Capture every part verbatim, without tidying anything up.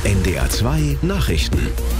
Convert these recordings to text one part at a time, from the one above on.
N D R zwei Nachrichten.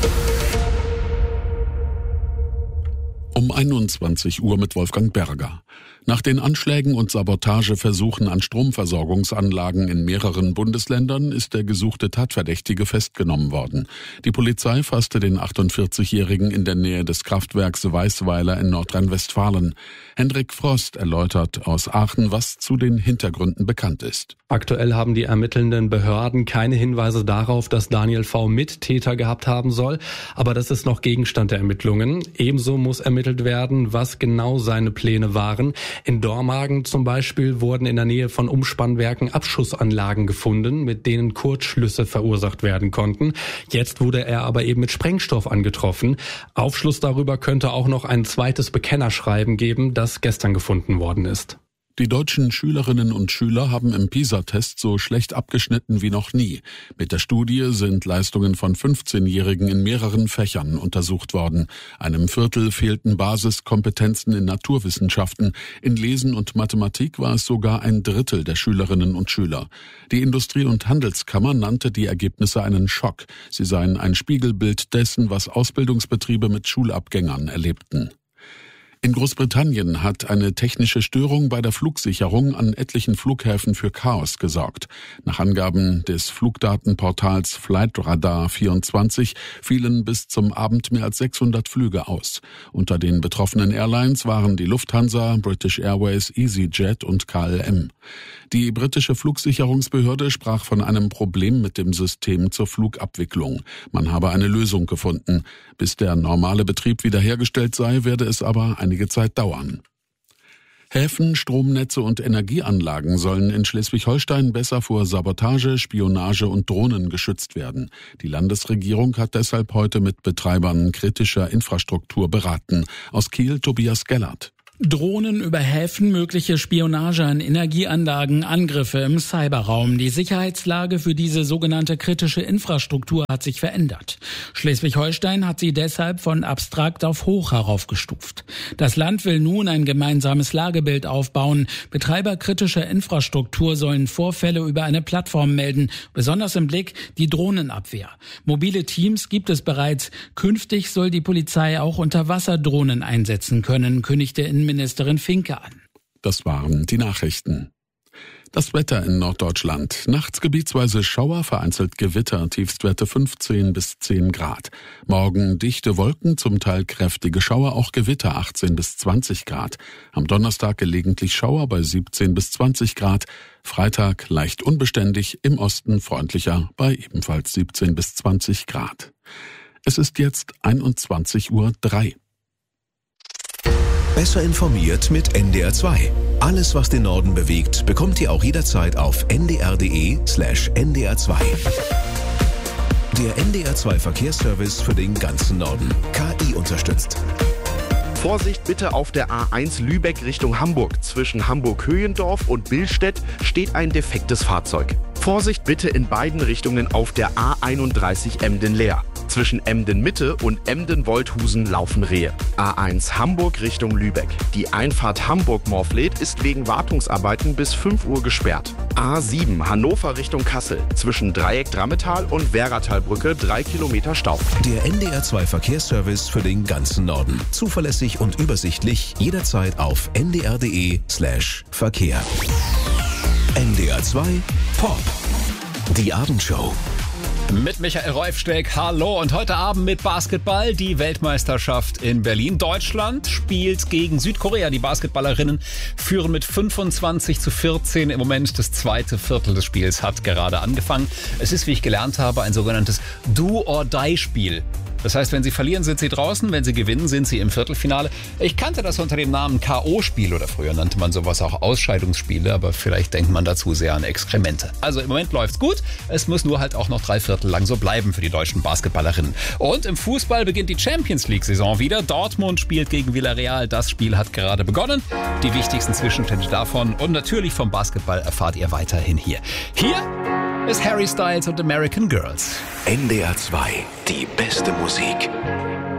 Um einundzwanzig Uhr mit Wolfgang Berger. Nach den Anschlägen und Sabotageversuchen an Stromversorgungsanlagen in mehreren Bundesländern ist der gesuchte Tatverdächtige festgenommen worden. Die Polizei fasste den achtundvierzigjährigen in der Nähe des Kraftwerks Weißweiler in Nordrhein-Westfalen. Hendrik Frost erläutert aus Aachen, was zu den Hintergründen bekannt ist. Aktuell haben die ermittelnden Behörden keine Hinweise darauf, dass Daniel V. Mittäter gehabt haben soll, aber das ist noch Gegenstand der Ermittlungen. Ebenso muss ermittelt werden, was genau seine Pläne waren. In Dormagen zum Beispiel wurden in der Nähe von Umspannwerken Abschussanlagen gefunden, mit denen Kurzschlüsse verursacht werden konnten. Jetzt wurde er aber eben mit Sprengstoff angetroffen. Aufschluss darüber könnte auch noch ein zweites Bekennerschreiben geben, das gestern gefunden worden ist. Die deutschen Schülerinnen und Schüler haben im PISA-Test so schlecht abgeschnitten wie noch nie. Mit der Studie sind Leistungen von fünfzehnjährigen in mehreren Fächern untersucht worden. Einem Viertel fehlten Basiskompetenzen in Naturwissenschaften. In Lesen und Mathematik war es sogar ein Drittel der Schülerinnen und Schüler. Die Industrie- und Handelskammer nannte die Ergebnisse einen Schock. Sie seien ein Spiegelbild dessen, was Ausbildungsbetriebe mit Schulabgängern erlebten. In Großbritannien hat eine technische Störung bei der Flugsicherung an etlichen Flughäfen für Chaos gesorgt. Nach Angaben des Flugdatenportals Flightradar vierundzwanzig fielen bis zum Abend mehr als sechshundert Flüge aus. Unter den betroffenen Airlines waren die Lufthansa, British Airways, EasyJet und K L M. Die britische Flugsicherungsbehörde sprach von einem Problem mit dem System zur Flugabwicklung. Man habe eine Lösung gefunden. Bis der normale Betrieb wiederhergestellt sei, werde es aber einige Zeit dauern. Häfen, Stromnetze und Energieanlagen sollen in Schleswig-Holstein besser vor Sabotage, Spionage und Drohnen geschützt werden. Die Landesregierung hat deshalb heute mit Betreibern kritischer Infrastruktur beraten. Aus Kiel Tobias Gellert. Drohnen über Häfen, mögliche Spionage an Energieanlagen, Angriffe im Cyberraum. Die Sicherheitslage für diese sogenannte kritische Infrastruktur hat sich verändert. Schleswig-Holstein hat sie deshalb von abstrakt auf hoch heraufgestuft. Das Land will nun ein gemeinsames Lagebild aufbauen. Betreiber kritischer Infrastruktur sollen Vorfälle über eine Plattform melden. Besonders im Blick die Drohnenabwehr. Mobile Teams gibt es bereits. Künftig soll die Polizei auch Unterwasserdrohnen einsetzen können, kündigte in Ministerin Finke an. Das waren die Nachrichten. Das Wetter in Norddeutschland. Nachts gebietsweise Schauer, vereinzelt Gewitter, Tiefstwerte fünfzehn bis zehn Grad. Morgen dichte Wolken, zum Teil kräftige Schauer, auch Gewitter achtzehn bis zwanzig Grad. Am Donnerstag gelegentlich Schauer bei siebzehn bis zwanzig Grad. Freitag leicht unbeständig, im Osten freundlicher bei ebenfalls siebzehn bis zwanzig Grad. Es ist jetzt einundzwanzig Uhr drei. Besser informiert mit N D R zwei. Alles, was den Norden bewegt, bekommt ihr auch jederzeit auf n d r punkt d e slash n d r zwei. Der N D R zwei Verkehrsservice für den ganzen Norden. K I unterstützt. Vorsicht bitte auf der A eins Lübeck Richtung Hamburg. Zwischen Hamburg-Höhendorf und Billstedt steht ein defektes Fahrzeug. Vorsicht bitte in beiden Richtungen auf der A einunddreißig Emden-Leer. Zwischen Emden-Mitte und Emden-Wolthusen laufen Rehe. A eins Hamburg Richtung Lübeck. Die Einfahrt Hamburg-Morfleet ist wegen Wartungsarbeiten bis fünf Uhr gesperrt. A sieben Hannover Richtung Kassel. Zwischen Dreieck-Drammetal und Werratalbrücke drei Kilometer Stau. Der N D R zwei Verkehrsservice für den ganzen Norden. Zuverlässig und übersichtlich, jederzeit auf n d r punkt d e slash Verkehr. N D R zwei Pop. Die Abendshow. Mit Michael Reufsteck, hallo, und heute Abend mit Basketball, die Weltmeisterschaft in Berlin. Deutschland spielt gegen Südkorea. Die Basketballerinnen führen mit fünfundzwanzig zu vierzehn im Moment. Das zweite Viertel des Spiels hat gerade angefangen. Es ist, wie ich gelernt habe, ein sogenanntes Do-or-Die-Spiel. Das heißt, wenn sie verlieren, sind sie draußen, wenn sie gewinnen, sind sie im Viertelfinale. Ich kannte das unter dem Namen K O-Spiel oder früher nannte man sowas auch Ausscheidungsspiele, aber vielleicht denkt man dazu sehr an Exkremente. Also im Moment läuft's gut, es muss nur halt auch noch drei Viertel lang so bleiben für die deutschen Basketballerinnen. Und im Fußball beginnt die Champions League-Saison wieder. Dortmund spielt gegen Villarreal, das Spiel hat gerade begonnen. Die wichtigsten Zwischenstände davon und natürlich vom Basketball erfahrt ihr weiterhin hier. Hier ist Harry Styles und American Girls. N D R zwei, die beste Musik.